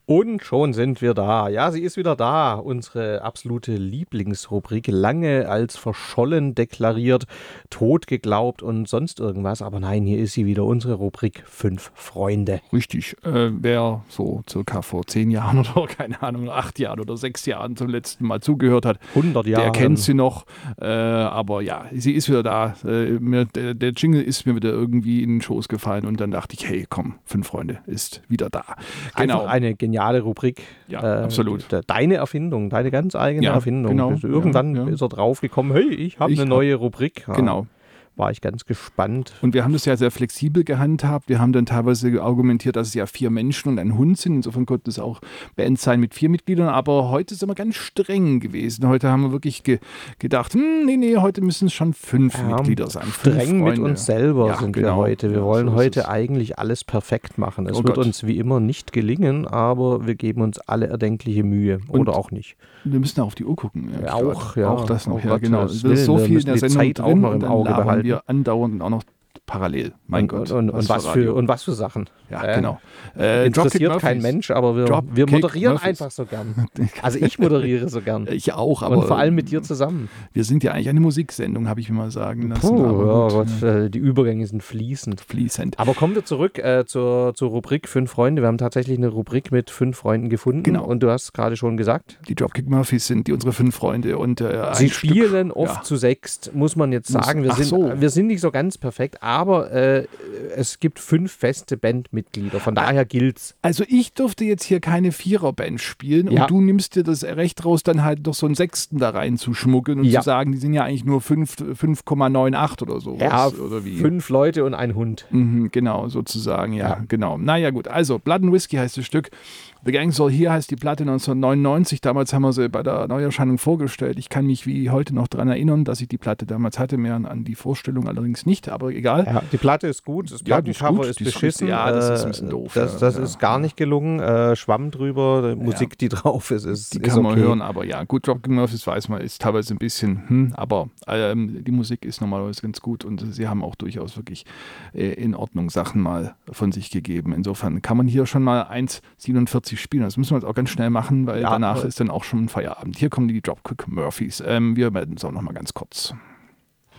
Und schon sind wir da. Ja, sie ist wieder da. Unsere absolute Lieblingsrubrik. Lange als verschollen deklariert, tot geglaubt und sonst irgendwas. Aber nein, hier ist sie wieder. Unsere Rubrik 5 Freunde. Richtig. Wer so circa vor 10 Jahren oder keine Ahnung, 8 Jahren oder 6 Jahren zum letzten Mal zugehört hat, 100 Jahre. Der kennt sie noch. Aber ja, sie ist wieder da. Der Jingle ist mir wieder irgendwie in den Schoß gefallen und dann dachte ich, hey, komm, 5 Freunde ist wieder da. Genau. Einfach eine geniale Rubrik. Ja, absolut. Deine Erfindung, deine ganz eigene Erfindung. Genau, irgendwann ist er draufgekommen, hey, ich habe eine neue Rubrik. Ja, genau. War ich ganz gespannt. Und wir haben das ja sehr flexibel gehandhabt. Wir haben dann teilweise argumentiert, dass es ja 4 Menschen und ein Hund sind. Insofern konnte es auch Bands sein mit 4 Mitgliedern. Aber heute sind wir ganz streng gewesen. Heute haben wir wirklich gedacht, nee, heute müssen es schon 5 Mitglieder sein. Streng mit uns selber sind wir heute. Wir wollen so heute eigentlich alles perfekt machen. Es wird uns wie immer nicht gelingen, aber wir geben uns alle erdenkliche Mühe. Oder auch nicht. Wir müssen auf die Uhr gucken. Auch das noch. Ja, genau. Das ist so viel in der Sendung Zeit auch noch im Auge behalten. Wir andauernd und auch noch parallel. Mein Gott. Und was für Sachen. Ja, genau. Interessiert kein Mensch, aber wir moderieren einfach so gern. Also ich moderiere so gern. Ich auch, aber. Und vor allem mit dir zusammen. Wir sind ja eigentlich eine Musiksendung, habe ich mir mal sagen lassen. Die Übergänge sind fließend. Aber kommen wir zurück zur Rubrik 5 Freunde. Wir haben tatsächlich eine Rubrik mit 5 Freunden gefunden. Genau. Und du hast gerade schon gesagt. Die Dropkick Murphys sind unsere 5 Freunde. Und sie spielen oft zu 6, muss man jetzt sagen. Wir sind nicht so ganz perfekt, aber es gibt 5 feste Bandmitglieder. Von daher gilt's. Also ich durfte jetzt hier keine Viererband spielen und du nimmst dir das Recht raus, dann halt noch so einen 6. da rein zu schmuggeln und zu sagen, die sind ja eigentlich nur 5,98 oder so. Ja, oder wie? 5 Leute und ein Hund. Genau, sozusagen, genau. Naja gut, also Blood and Whiskey heißt das Stück. The Gang Soul Here heißt die Platte 1999. Damals haben wir sie bei der Neuerscheinung vorgestellt. Ich kann mich wie heute noch daran erinnern, dass ich die Platte damals hatte, mehr an die Vorstellung allerdings nicht, aber egal. Ja, die Platte ist gut, das Plattencover ist beschissen. Das ist ein bisschen doof. Das ist gar nicht gelungen. Schwamm drüber, die Musik, die drauf ist, die kann man hören, aber ja, gut, Dropkick Murphys weiß man, ist teilweise ein bisschen, aber die Musik ist normalerweise ganz gut und sie haben auch durchaus wirklich in Ordnung Sachen mal von sich gegeben. Insofern kann man hier schon mal 1,47 spielen. Das müssen wir jetzt auch ganz schnell machen, weil danach ist dann auch schon Feierabend. Hier kommen die Dropkick Murphys. Wir melden es auch noch mal ganz kurz.